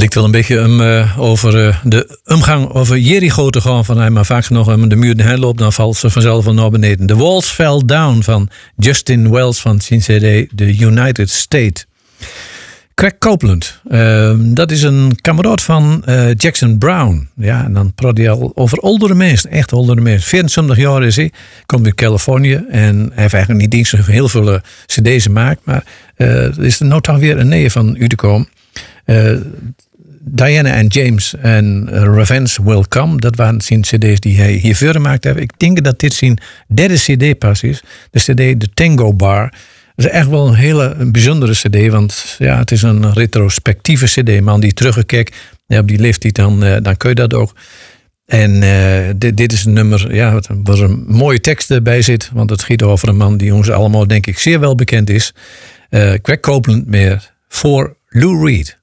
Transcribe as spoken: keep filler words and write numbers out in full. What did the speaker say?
lijkt wel een beetje um, uh, over uh, de omgang over Jericho te gaan van hij, maar vaak genoeg om de muur heen loopt, dan valt ze vanzelf wel naar beneden. The Walls Fell Down van Justin Wells van zijn C D The United State. Craig Copeland, uh, dat is een kameraad van uh, Jackson Browne. Ja, en dan praat hij al over oudere mensen, echt oudere mensen. vierentwintig jaar is hij, komt uit Californië en hij heeft eigenlijk niet eens heel veel uh, cd's gemaakt, maar uh, er is er nou toch weer een neer van u te komen. Uh, Diana and James en uh, Revenge Will Come, dat waren zijn cd's die hij hiervoor gemaakt heeft. Ik denk dat dit zijn derde cd pas is, de cd The Tango Bar. Dat is echt wel een hele een bijzondere cd, want ja, het is een retrospectieve cd. Maar die teruggekijkt, ja, op die leeftijd, dan, uh, dan kun je dat ook. En uh, dit, dit is een nummer, ja, waar een mooie tekst bij zit, want het gaat over een man die ons allemaal, denk ik, zeer wel bekend is. Uh, Craig Copeland meer voor Lou Reed.